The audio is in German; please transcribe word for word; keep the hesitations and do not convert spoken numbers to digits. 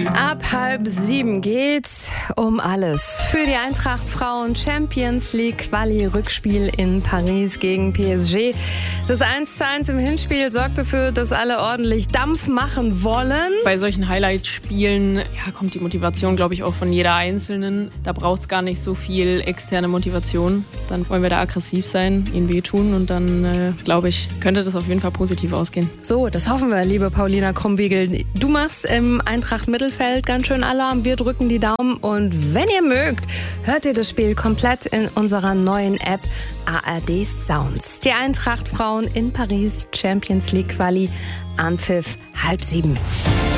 Ab halb sieben geht's um alles. Für die Eintracht Frauen Champions League Quali-Rückspiel in Paris gegen P S G. Das eins zu eins im Hinspiel sorgt dafür, dass alle ordentlich Dampf machen wollen. Bei solchen Highlight-Spielen ja, kommt die Motivation, glaube ich, auch von jeder Einzelnen. Da braucht es gar nicht so viel externe Motivation. Dann wollen wir da aggressiv sein, ihnen wehtun und dann, äh, glaube ich, könnte das auf jeden Fall positiv ausgehen. So, das hoffen wir, liebe Paulina Krumbiegel. Du machst im Eintracht Mittelfeld ganz schön Alarm. Wir drücken die Daumen und wenn ihr mögt, hört ihr das Spiel komplett in unserer neuen App A R D Sounds. Die Eintracht Frauen in Paris Champions League Quali, Anpfiff halb sieben.